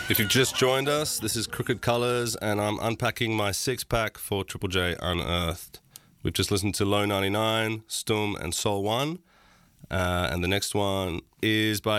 If you've just joined us, this is Crooked Colours, and I'm unpacking my six-pack for Triple J Unearthed. We've just listened to Low 99, Stum, and Sol 1, and the next one is by